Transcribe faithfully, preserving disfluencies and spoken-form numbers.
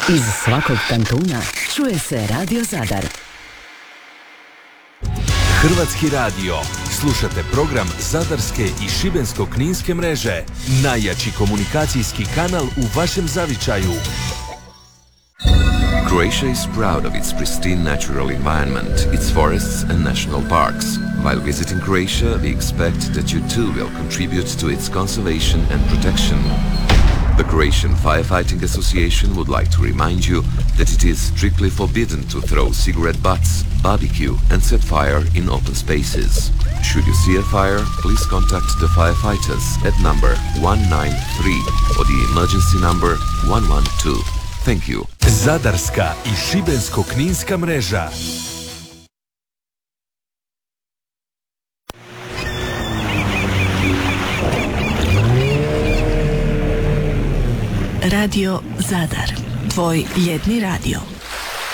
Iz svakog kantuna čuje se Radio Zadar. Hrvatski radio. Slušate program Zadarske i Šibensko-kninske mreže. Najjači komunikacijski kanal u vašem zavičaju. Croatia is proud of its pristine natural environment, its forests and national parks. While visiting Croatia, we expect that you too will contribute to its conservation and protection. The Croatian Firefighting Association would like to remind you that it is strictly forbidden to throw cigarette butts, barbecue and set fire in open spaces. Should you see a fire, please contact the firefighters at number one nine three or the emergency number one one two. Thank you. Zadarska i Šibensko-kninska mreža. Radio Zadar, tvoj ljetni radio.